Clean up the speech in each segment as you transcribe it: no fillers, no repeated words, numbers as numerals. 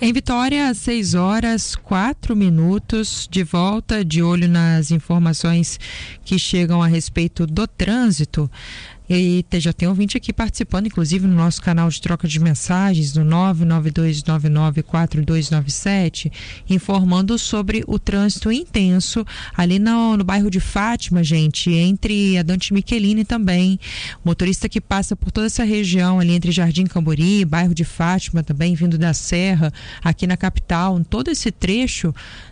Em Vitória, às 6h04, de volta, de olho nas informações que chegam a respeito do trânsito. E já tem ouvinte aqui participando, inclusive no nosso canal de troca de mensagens, no 992994297, informando sobre o trânsito intenso ali no bairro de Fátima, gente, entre a Dante Michelini também. Motorista que passa por toda essa região ali entre Jardim Camburi, bairro de Fátima também, vindo da Serra, aqui na capital, todo esse trecho,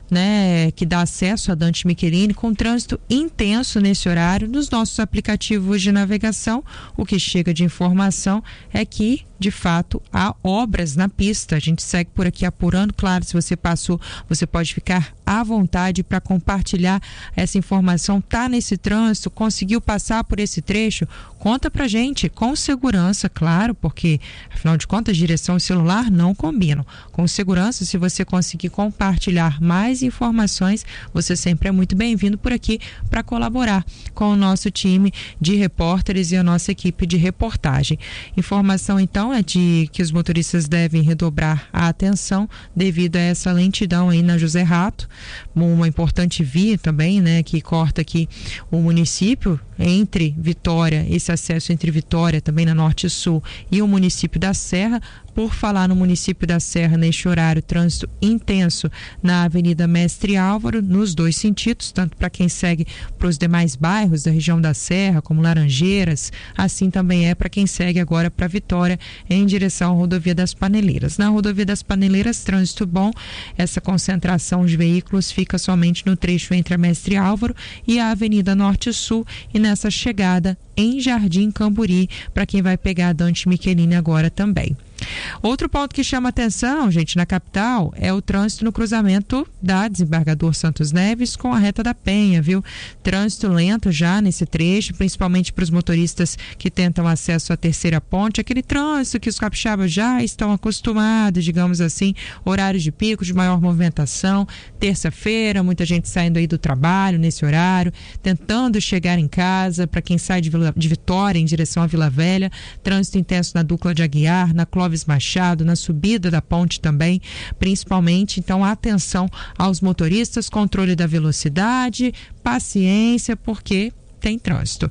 né, que dá acesso a Dante Michelini, com trânsito intenso nesse horário. Nos nossos aplicativos de navegação, o que chega de informação é que, de fato, há obras na pista. A gente segue por aqui apurando. Claro, se você passou, você pode ficar à vontade para compartilhar essa informação. Tá nesse trânsito, conseguiu passar por esse trecho? Conta pra gente, com segurança, claro, porque, afinal de contas, direção e celular não combinam. Com segurança, se você conseguir compartilhar mais informações, você sempre é muito bem-vindo por aqui para colaborar com o nosso time de repórteres e a nossa equipe de reportagem. Informação, então, é de que os motoristas devem redobrar a atenção devido a essa lentidão aí na José Rato, uma importante via também, né, que corta aqui o município entre Vitória, esse acesso entre Vitória, também na Norte e Sul, e o município da Serra. Por falar no município da Serra, neste horário, trânsito intenso na Avenida Mestre Álvaro, nos dois sentidos, tanto para quem segue para os demais bairros da região da Serra, como Laranjeiras, assim também é para quem segue agora para Vitória, em direção à Rodovia das Paneleiras. Na Rodovia das Paneleiras, trânsito bom, essa concentração de veículos fica somente no trecho entre a Mestre Álvaro e a Avenida Norte e Sul, e nessa chegada em Jardim Camburi, para quem vai pegar a Dante Michelini agora também. Outro ponto que chama atenção, gente, na capital, é o trânsito no cruzamento da Desembargador Santos Neves com a Reta da Penha, viu? Trânsito lento já nesse trecho, principalmente para os motoristas que tentam acesso à terceira ponte, aquele trânsito que os capixabas já estão acostumados, digamos assim, horários de pico, de maior movimentação, terça-feira, muita gente saindo aí do trabalho nesse horário, tentando chegar em casa, para quem sai de Vitória em direção à Vila Velha, trânsito intenso na Ducla de Aguiar, na Clóvis Machado, na subida da ponte também, principalmente. Então, atenção aos motoristas, controle da velocidade, paciência, porque tem trânsito.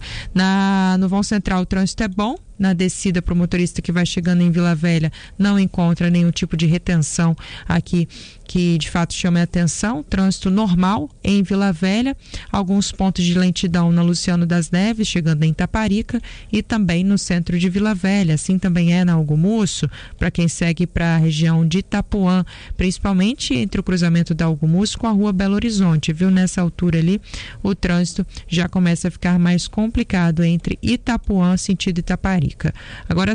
No vão central, o trânsito é bom. Na descida para o motorista que vai chegando em Vila Velha, não encontra nenhum tipo de retenção aqui que de fato chame a atenção. Trânsito normal em Vila Velha, alguns pontos de lentidão na Luciano das Neves, chegando em Itaparica, e também no centro de Vila Velha. Assim também é na Algomusso, para quem segue para a região de Itapuã, principalmente entre o cruzamento da Algomusso com a rua Belo Horizonte, viu? Nessa altura ali, o trânsito já começa a ficar mais complicado entre Itapuã, sentido Itaparica. Agora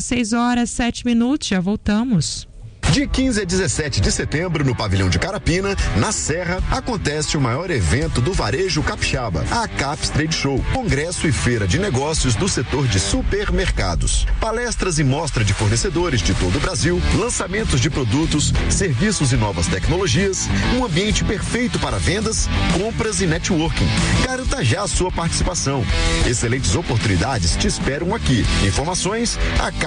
6h07, já voltamos. De 15 a 17 de setembro, no Pavilhão de Carapina, na Serra, acontece o maior evento do varejo capixaba, a Caps Trade Show, congresso e feira de negócios do setor de supermercados. Palestras e mostra de fornecedores de todo o Brasil, lançamentos de produtos, serviços e novas tecnologias, um ambiente perfeito para vendas, compras e networking. Garanta já a sua participação. Excelentes oportunidades te esperam aqui. Informações,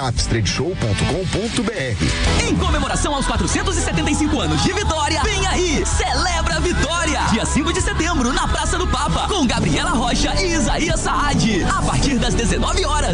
acapstradeshow.com.br. Em comemoração aos 475 anos de Vitória, vem aí, celebra a Vitória! Dia 5 de setembro, na Praça do Papa, com Gabriela Rocha e Isaías Saad, a partir das 19h.